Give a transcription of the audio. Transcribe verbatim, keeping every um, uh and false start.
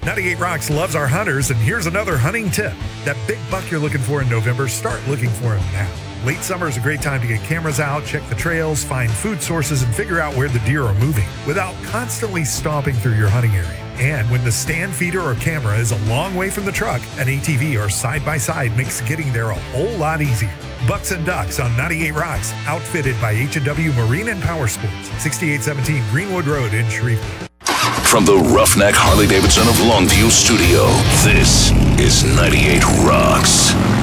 ninety-eight Rocks loves our hunters, and here's another hunting tip. That big buck you're looking for in November, start looking for him now. Late summer is a great time to get cameras out, check the trails, find food sources, and figure out where the deer are moving without constantly stomping through your hunting area. And when the stand feeder or camera is a long way from the truck, an A T V or side-by-side makes getting there a whole lot easier. Bucks and Ducks on ninety-eight Rocks, outfitted by H and W Marine and Power Sports, sixty-eight seventeen Greenwood Road in Shreveport. From the Roughneck Harley-Davidson of Longview studio, this is ninety-eight Rocks.